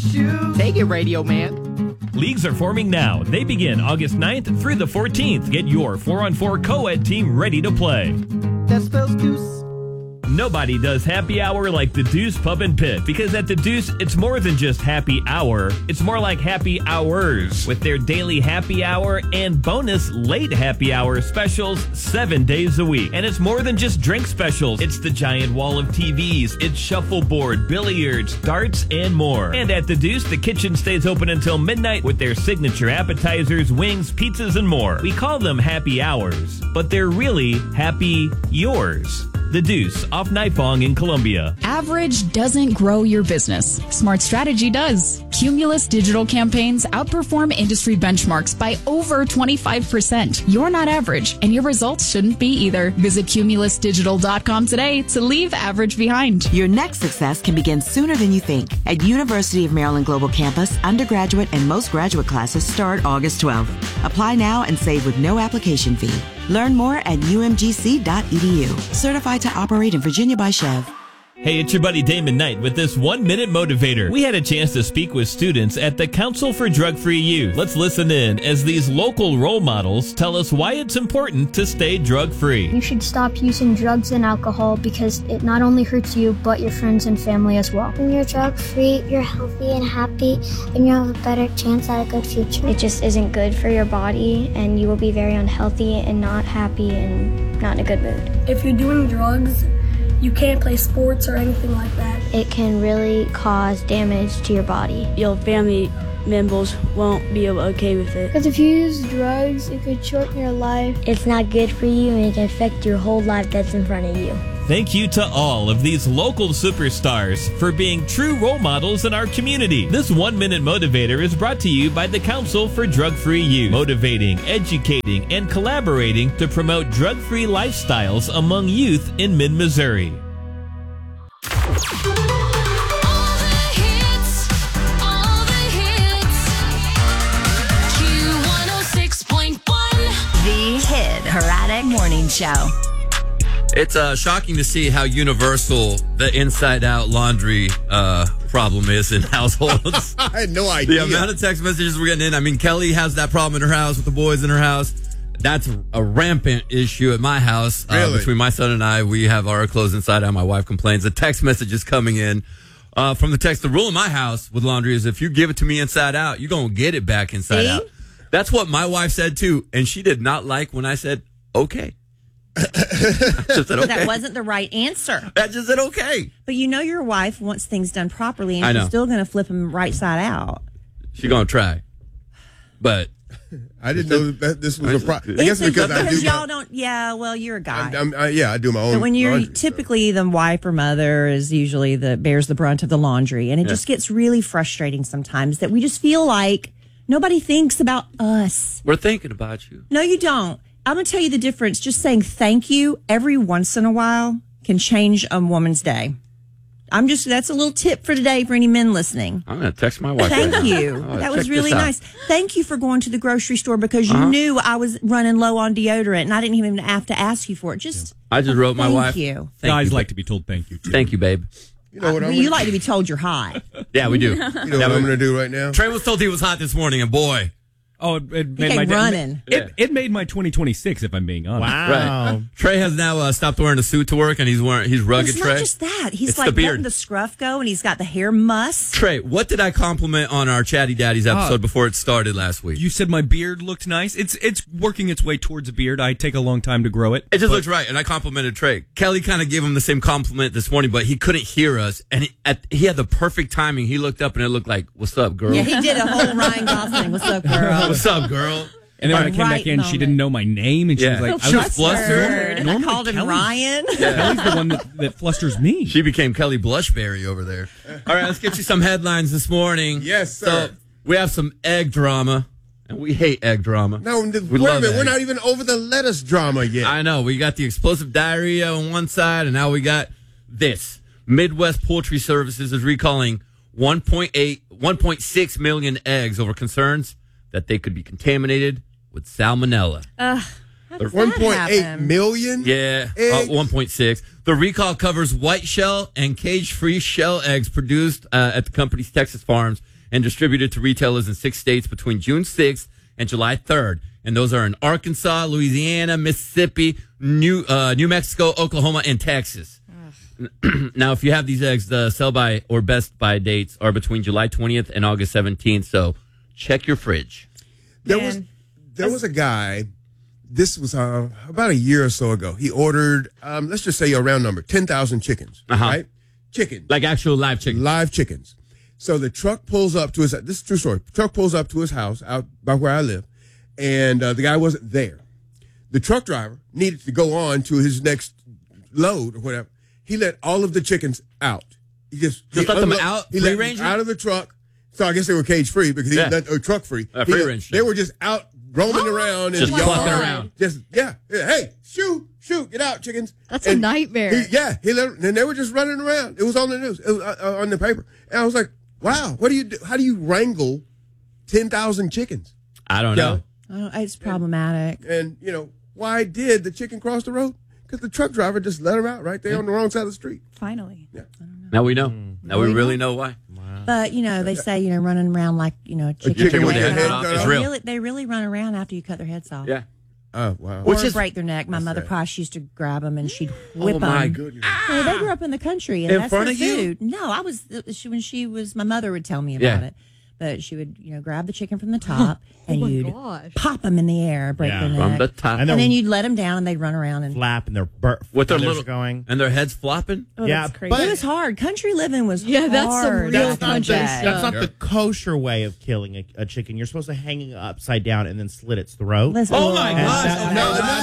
Take it, Radio Man. Leagues are forming now. They begin August 9th through the 14th. Get your 4-on-4 co-ed team ready to play. That spells deuce. Nobody does happy hour like the Deuce Pub and Pit, because at the Deuce, it's more than just happy hour. It's more like happy hours, with their daily happy hour and bonus late happy hour specials 7 days a week. And it's more than just drink specials. It's the giant wall of TVs, it's shuffleboard, billiards, darts, and more. And at the Deuce, the kitchen stays open until midnight with their signature appetizers, wings, pizzas, and more. We call them happy hours, but they're really happy yours. The Deuce, off Nifong in Columbia. Average doesn't grow your business. Smart Strategy does. Cumulus digital campaigns outperform industry benchmarks by over 25%. You're not average, and your results shouldn't be either. Visit cumulusdigital.com today to leave average behind. Your next success can begin sooner than you think. At University of Maryland Global Campus, undergraduate and most graduate classes start August 12th. Apply now and save with no application fee. Learn more at umgc.edu. Certified to operate in Virginia by Chev. Hey, it's your buddy Damon Knight with this 1-minute motivator. We had a chance to speak with students at the Council for Drug-Free Youth. Let's listen in as these local role models tell us why it's important to stay drug-free. You should stop using drugs and alcohol because it not only hurts you, but your friends and family as well. When you're drug-free, you're healthy and happy, and you have a better chance at a good future. It just isn't good for your body, and you will be very unhealthy and not happy and not in a good mood. If you're doing drugs, you can't play sports or anything like that. It can really cause damage to your body. Your family members won't be okay with it. Because if you use drugs, it could shorten your life. It's not good for you, and it can affect your whole life that's in front of you. Thank you to all of these local superstars for being true role models in our community. This 1-minute motivator is brought to you by the Council for Drug-Free Youth, motivating, educating, and collaborating to promote drug-free lifestyles among youth in mid-Missouri. The Hit Heratic Morning Show. It's shocking to see how universal the inside-out laundry problem is in households. I had no idea. The amount of text messages we're getting in. I mean, Kelly has that problem in her house with the boys in her house. That's a rampant issue at my house. Really? Between my son and I, we have our clothes inside out. My wife complains. The text messages coming in from the text. The rule in my house with laundry is if you give it to me inside out, you're going to get it back inside out. That's what my wife said, too. And she did not like when I said, okay. Just said, okay. That wasn't the right answer. I just said okay. But you know your wife wants things done properly, and she's still going to flip them right side out. She's going to try. But I didn't know that this was a problem. I guess because y'all don't. Yeah, well, you're a guy. I do my own. So when you're laundry, typically the wife or mother is usually bears the brunt of the laundry, and it just gets really frustrating sometimes that we just feel like nobody thinks about us. We're thinking about you. No, you don't. I'm going to tell you the difference. Just saying thank you every once in a while can change a woman's day. That's a little tip for today for any men listening. I'm going to text my wife. Thank you. That was really nice. Thank you for going to the grocery store because you knew I was running low on deodorant and I didn't even have to ask you for it. I just wrote my wife. Thank you. Guys like to be told thank you, too. Thank you, babe. You know what you like to be told you're hot. Yeah, we do. You know what I'm going to do right now? Trey was told he was hot this morning, and boy. Oh, it made my running. It made my 2026, if I'm being honest. Wow. Right. Trey has now stopped wearing a suit to work, and he's rugged. It's Trey. not just that. He's it's like letting the scruff go, and he's got the hair muss. Trey, what did I compliment on our Chatty Daddies episode before it started last week? You said my beard looked nice. It's working its way towards a beard. I take a long time to grow it. It just looks right, and I complimented Trey. Kelly kind of gave him the same compliment this morning, but he couldn't hear us, and he had the perfect timing. He looked up, and it looked like, "What's up, girl?" Yeah, he did a whole Ryan Gosling. What's up, girl? What's up, girl? And then when I came back in, she didn't know my name, and she was like, "I was flustered." I called him Ryan. Yeah. Kelly's the one that flusters me. She became Kelly Blushberry over there. All right, let's get you some headlines this morning. Yes, sir. So we have some egg drama, and we hate egg drama. No, wait a minute. We're not even over the lettuce drama yet. I know. We got the explosive diarrhea on one side, and now we got this. Midwest Poultry Services is recalling 1.6 million eggs over concerns that they could be contaminated with salmonella. 1.8 million? Yeah, 1.6. The recall covers white shell and cage-free shell eggs produced at the company's Texas farms and distributed to retailers in 6 states between June 6th and July 3rd. And those are in Arkansas, Louisiana, Mississippi, New Mexico, Oklahoma, and Texas. Now, if you have these eggs, the sell-by or best-by dates are between July 20th and August 17th, so check your fridge. There was a guy, this was about a year or so ago. He ordered, let's just say a round number, 10,000 chickens, right? Chicken. Like actual live chickens. Live chickens. So the truck pulls up to his, this is a true story, truck pulls up to his house out by where I live, and the guy wasn't there. The truck driver needed to go on to his next load or whatever. He let all of the chickens out. He just let them out? He let them out of the truck. So I guess they were cage free because he let truck free. Free range. They were just out roaming around in just the yard. clucking around. Just hey, shoot, get out, chickens. That's a nightmare. He let them, and they were just running around. It was on the news. It was on the paper. And I was like, wow, what do you do? How do you wrangle 10,000 chickens? I don't know. It's problematic. And why did the chicken cross the road? Because the truck driver just let her out right there on the wrong side of the street. Finally. Yeah. Now we know. Now we really know why. But, they say, running around like, a chicken with their head off. It's real. They really run around after you cut their heads off. Yeah. Oh, wow. Or break their neck. My mother Posh used to grab them and she'd whip them. Oh, my goodness. They grew up in the country. And in that's front their of you? food. No, when she was, my mother would tell me about it. But she would, grab the chicken from the top and you'd pop them in the air, break their neck. From the top. And then you'd let them down and they'd run around and flap and their with their little going and their heads flopping. Oh, yeah, that's crazy. But it was hard. Country living was hard. That's some real country stuff. That's not the kosher way of killing a chicken. You're supposed to hang it upside down and then slit its throat. Oh my gosh!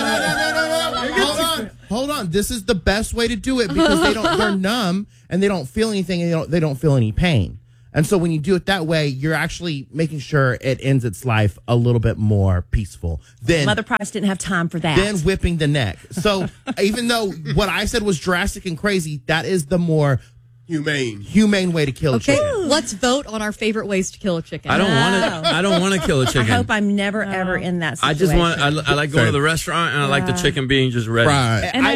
No. Hold on. This is the best way to do it because they're numb and they don't feel anything and they don't feel any pain. And so when you do it that way, you're actually making sure it ends its life a little bit more peaceful. Then Mother Price didn't have time for that. Then whipping the neck. So even though what I said was drastic and crazy, that is the more humane way to kill a chicken. Let's vote on our favorite ways to kill a chicken. I don't want to kill a chicken. I hope I'm never ever in that situation. I like going to the restaurant and I like the chicken being just ready. Fried. And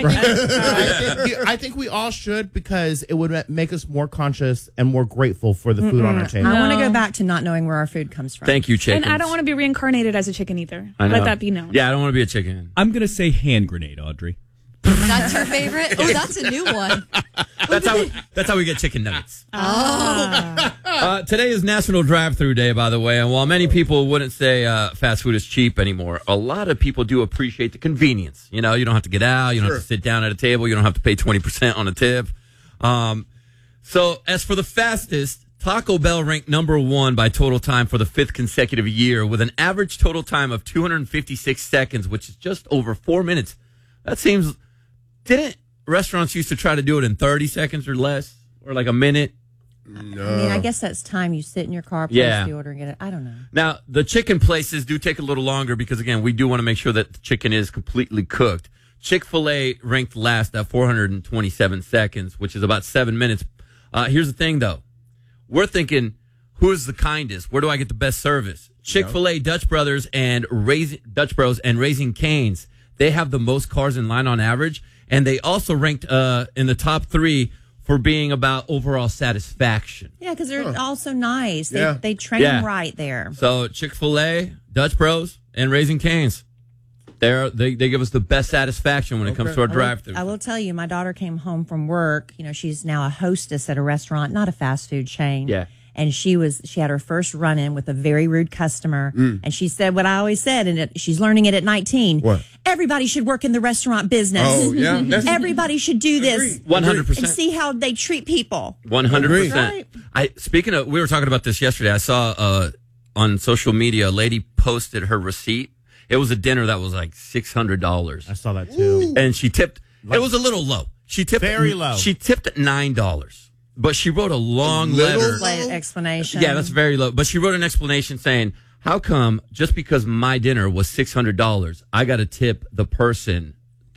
I think we all should because it would make us more conscious and more grateful for the food on our table. I want to go back to not knowing where our food comes from. Thank you, chicken. And I don't want to be reincarnated as a chicken either. I know. Let that be known. Yeah, I don't want to be a chicken. I'm going to say hand grenade, Audrey. That's your favorite? Oh, that's a new one. That's how we get chicken nuggets. Today is National Drive-Thru Day, by the way, and while many people wouldn't say fast food is cheap anymore, a lot of people do appreciate the convenience. You don't have to get out, you don't have to sit down at a table, you don't have to pay 20% on a tip. So as for the fastest, Taco Bell ranked number 1 by total time for the 5th consecutive year with an average total time of 256 seconds, which is just over 4 minutes. That seems... Didn't restaurants used to try to do it in 30 seconds or less? Or like a minute? No. I mean, I guess that's time you sit in your car, place the order, and get it. I don't know. Now, the chicken places do take a little longer because, again, we do want to make sure that the chicken is completely cooked. Chick-fil-A ranked last at 427 seconds, which is about 7 minutes. Here's the thing, though. We're thinking, who is the kindest? Where do I get the best service? Chick-fil-A, Dutch Bros, and Raising Cane's. They have the most cars in line on average. And they also ranked in the top 3 for being about overall satisfaction. Yeah, because they're all so nice. They train them right there. So Chick-fil-A, Dutch Bros, and Raising Cane's. They give us the best satisfaction when it comes to our drive-thru. I will tell you, my daughter came home from work. She's now a hostess at a restaurant, not a fast food chain. Yeah. And she had her first run-in with a very rude customer. And she said what I always said, and she's learning it at 19. What? Everybody should work in the restaurant business. Oh, yeah. Everybody should do this. 100%. And see how they treat people. 100%. Speaking of, we were talking about this yesterday. I saw on social media, a lady posted her receipt. It was a dinner that was like $600. I saw that too. And she tipped, it was a little low. She tipped very low. She tipped at $9. But she wrote a long letter. Explanation. Yeah, that's very low. But she wrote an explanation saying, how come just because my dinner was $600, I got to tip the person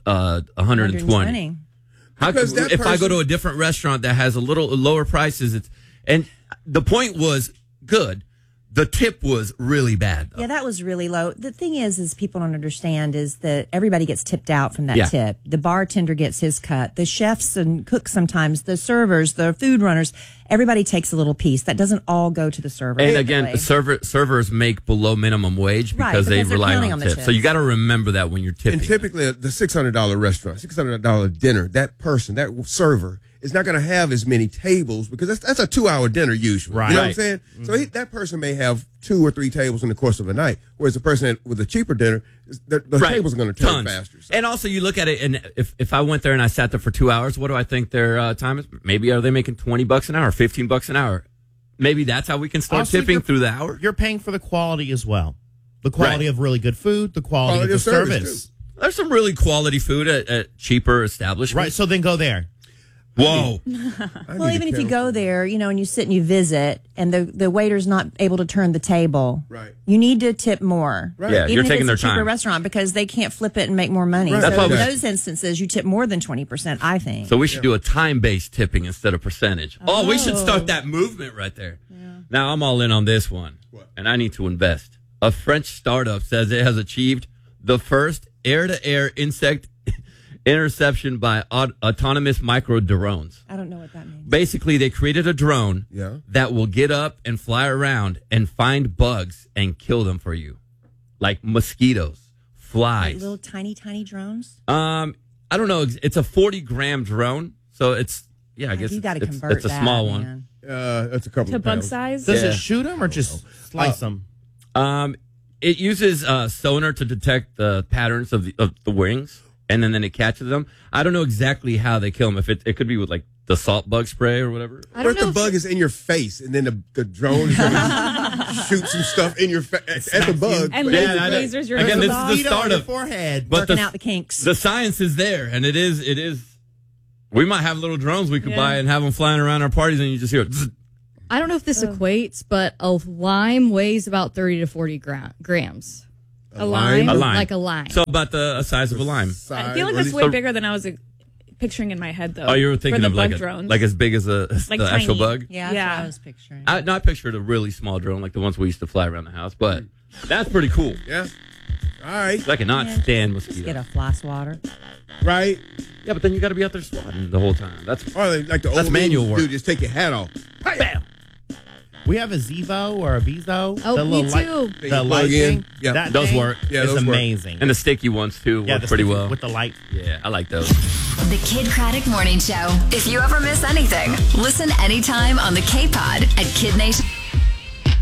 $120? How come if I go to a different restaurant that has a little lower prices, and the point was good. the tip was really bad. Though. Yeah, that was really low. The thing is people don't understand is that everybody gets tipped out from that tip. The bartender gets his cut. The chefs and cooks sometimes, the servers, the food runners, everybody takes a little piece. That doesn't all go to the server. And again, servers make below minimum wage because they rely on tips. So you got to remember that when you're tipping. And typically, the $600 restaurant, $600 dinner, that person, that server, is not going to have as many tables because that's a 2-hour dinner usually. Right. You know what I'm saying? Mm-hmm. So that person may have 2 or 3 tables in the course of a night, whereas the person with a cheaper dinner, the tables are going to turn faster. So. And also, you look at it, and if I went there and I sat there for 2 hours, what do I think their time is? Maybe are they making $20 an hour, $15 an hour? Maybe that's how we can start tipping through the hour. You're paying for the quality as well. The quality of really good food, the quality of the service. There's some really quality food at cheaper establishments. Right, so then go there. Whoa. Well, even if you go there, and you sit and you visit, and the waiter's not able to turn the table, right? You need to tip more. Right. Yeah, even you're if taking it's their a cheaper time. restaurant because they can't flip it and make more money. Right. So in those instances, you tip more than 20%, I think. So we should do a time-based tipping instead of percentage. Oh, we should start that movement right there. Yeah. Now, I'm all in on this one, and I need to invest. A French startup says it has achieved the first air-to-air insect interception by autonomous micro drones. I don't know what that means. Basically, they created a drone that will get up and fly around and find bugs and kill them for you, like mosquitoes, flies. Like little tiny drones. I don't know. It's a 40-gram drone, so it's I guess you got to it's convert a small one. That's a couple to of bug pounds. size. Does it shoot them or just slice them? It uses sonar to detect the patterns of the wings. And then it catches them. I don't know exactly how they kill them. If it could be with like the salt bug spray or whatever. What if the bug is in your face and then the drone is going to shoot some stuff in your face at the bug? And lasers your again, this is the start of forehead. But working out the kinks. The science is there, and it is. We might have little drones we could buy and have them flying around our parties, and you just hear it. I don't know if this equates, but a lime weighs about 30 to 40 grams. A lime? Like a lime. So about the size of a lime. I feel like that's way bigger than I was picturing in my head, though. Oh, you were thinking for of the like bug drones. like as big as the tiny. actual bug? Yeah, that's what I was picturing. I pictured a really small drone like the ones we used to fly around the house, but that's pretty cool. Yeah. All right. I cannot stand mosquitoes. Just get a fly swatter. Right. Yeah, but then you got to be out there swatting the whole time. That's like the that's old manual work. Dude, just take your hat off. Bam. We have a Zevo or a Vizo. Oh, me too. The light thing. Yeah, those work. Yeah, it's those work. amazing. And the sticky ones too work pretty well with the light. Yeah, I like those. The Kid Craddock Morning Show. If you ever miss anything, listen anytime on the K-Pod at Kid Nation.